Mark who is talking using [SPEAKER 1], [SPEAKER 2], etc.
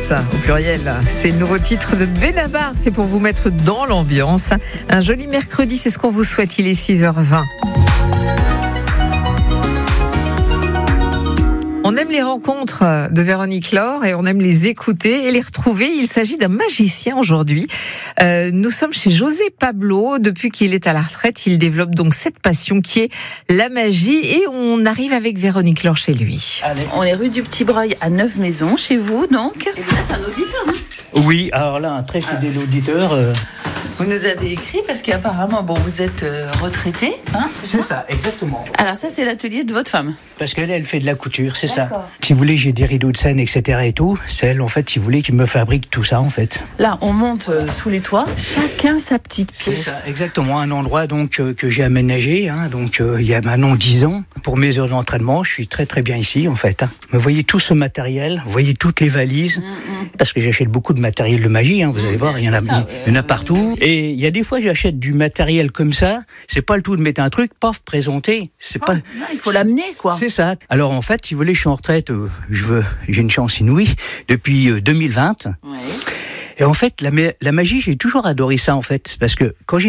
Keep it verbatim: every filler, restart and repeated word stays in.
[SPEAKER 1] Ambiance, au pluriel. C'est le nouveau titre de Benabar. C'est pour vous mettre dans l'ambiance. Un joli mercredi, c'est ce qu'on vous souhaite. Il est six heures vingt. On aime les rencontres de Véronique Laure et on aime les écouter et les retrouver. Il s'agit d'un magicien aujourd'hui. Euh, nous sommes chez José Pablo. Depuis qu'il est à la retraite, il développe donc cette passion qui est la magie et on arrive avec Véronique Laure chez lui.
[SPEAKER 2] Allez. On est rue du Petit Breuil à Neuve-Maisons, chez vous donc. Et vous êtes un auditeur, hein ?
[SPEAKER 3] Oui, alors là, un très fidèle ah. auditeur. Euh...
[SPEAKER 2] Vous nous avez écrit parce qu'apparemment, bon, vous êtes euh, retraité, hein, c'est,
[SPEAKER 3] c'est
[SPEAKER 2] ça,
[SPEAKER 3] ça, exactement.
[SPEAKER 2] Alors ça, c'est l'atelier de votre femme.
[SPEAKER 3] Parce qu'elle, elle fait de la couture, c'est
[SPEAKER 2] D'accord.
[SPEAKER 3] ça. Si vous voulez, j'ai des rideaux de scène, et cetera et tout. C'est elle, en fait, si vous voulez, qui me fabrique tout ça, en fait.
[SPEAKER 2] Là, on monte euh, sous les toits, chacun sa petite pièce.
[SPEAKER 3] C'est ça, exactement. Un endroit donc euh, que j'ai aménagé, hein, donc euh, il y a maintenant dix ans. Pour mes heures d'entraînement, je suis très très bien ici, en fait. Hein. Vous voyez tout ce matériel, vous voyez toutes les valises, mm-hmm. parce que j'achète beaucoup de matériel de magie, hein, vous allez mmh, voir, il y en a, ça, il y en a partout. Euh, et il y a des fois, j'achète du matériel comme ça, c'est pas le tout de mettre un truc, paf, présenter. C'est
[SPEAKER 2] oh,
[SPEAKER 3] pas.
[SPEAKER 2] Non, il faut l'amener, quoi.
[SPEAKER 3] C'est ça. Alors en fait, si vous voulez, je suis en retraite, euh, je veux, j'ai une chance inouïe depuis euh, deux mille vingt.
[SPEAKER 2] Ouais.
[SPEAKER 3] Et en fait, la, la magie, j'ai toujours adoré ça, en fait, parce que quand j'ai